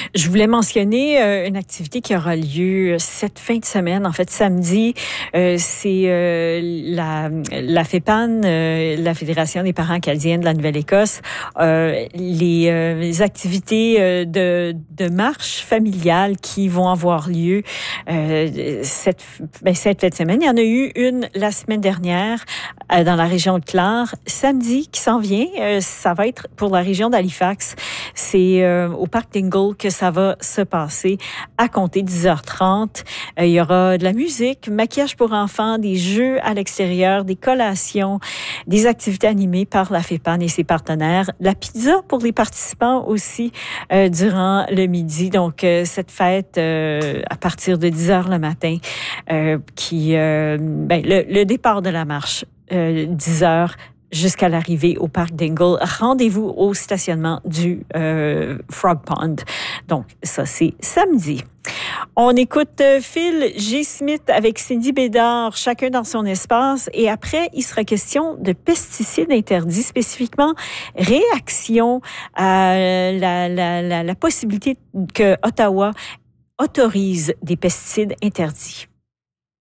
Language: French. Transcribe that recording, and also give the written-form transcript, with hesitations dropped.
Je voulais mentionner une activité qui aura lieu cette fin de semaine, en fait samedi. C'est la FEPAN, la Fédération des parents acadiens de la Nouvelle-Écosse. Les activités de marche familiale qui vont avoir lieu cette fin de semaine. Il y en a eu une la semaine dernière dans la région de Clare. Samedi qui s'en vient, ça va être pour la région d'Halifax. C'est au parc Dingle que ça va se passer à compter de 10h30. Il y aura de la musique, maquillage pour enfants, des jeux à l'extérieur, des collations, des activités animées par la FEPAN et ses partenaires. La pizza pour les participants aussi durant le midi. Donc, cette fête à partir de 10h le matin, le départ de la marche, 10h jusqu'à l'arrivée au parc Dingle. Rendez-vous au stationnement du Frog Pond. Donc, ça, c'est samedi. On écoute Phil G. Smith avec Cindy Bédard, chacun dans son espace. Et après, il sera question de pesticides interdits, spécifiquement réaction à la possibilité que Ottawa autorise des pesticides interdits.